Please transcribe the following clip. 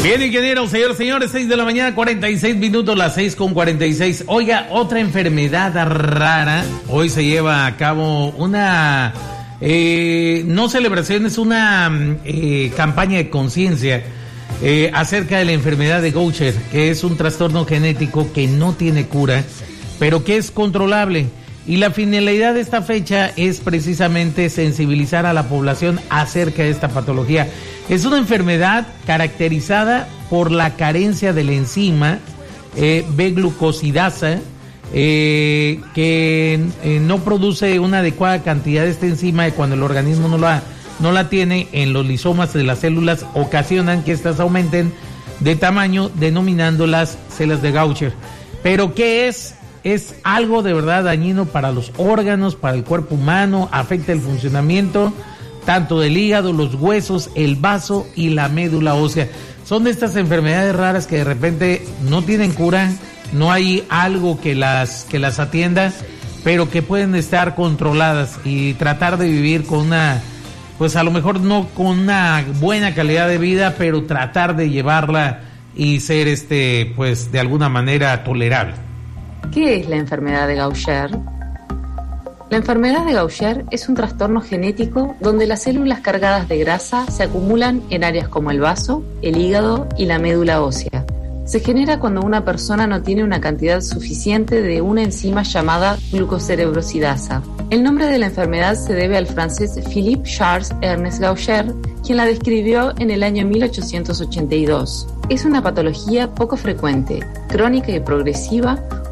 Bien, ingeniero, señores, 6 de la mañana, 46 minutos, las 6:46. Oiga, otra enfermedad rara. Hoy se lleva a cabo una, no celebración, es una campaña de conciencia acerca de la enfermedad de Gaucher, que es un trastorno genético que no tiene cura, pero que es controlable. Y la finalidad de esta fecha es precisamente sensibilizar a la población acerca de esta patología. Es una enfermedad caracterizada por la carencia de la enzima B-glucosidasa, que no produce una adecuada cantidad de esta enzima, y cuando el organismo no la tiene en los lisomas de las células, ocasionan que éstas aumenten de tamaño, denominándolas células de Gaucher. ¿Pero qué es? Es algo de verdad dañino para los órganos, para el cuerpo humano, afecta el funcionamiento tanto del hígado, los huesos, el vaso y la médula ósea. Son de estas enfermedades raras que de repente no tienen cura, no hay algo que las atienda, pero que pueden estar controladas y tratar de vivir con una, pues a lo mejor no con una buena calidad de vida, pero tratar de llevarla y ser pues de alguna manera tolerable. ¿Qué es la enfermedad de Gaucher? La enfermedad de Gaucher es un trastorno genético donde las células cargadas de grasa se acumulan en áreas como el vaso, el hígado y la médula ósea. Se genera cuando una persona no tiene una cantidad suficiente de una enzima llamada glucocerebrosidasa. El nombre de la enfermedad se debe al francés Philippe Charles Ernest Gaucher, quien la describió en el año 1882. Es una patología poco frecuente, crónica y progresiva,